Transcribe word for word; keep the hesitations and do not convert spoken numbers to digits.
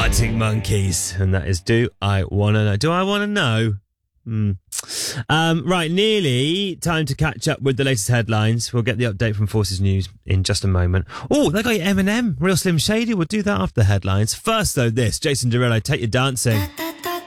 Arctic Monkeys, and that is Do I Wanna Know? Do I Wanna Know? Hmm. Um, right, nearly time to catch up with the latest headlines. We'll get the update from Forces News in just a moment. Oh, they got your Eminem, Real Slim Shady. We'll do that after the headlines. First, though, this Jason Derulo, Take You Dancing.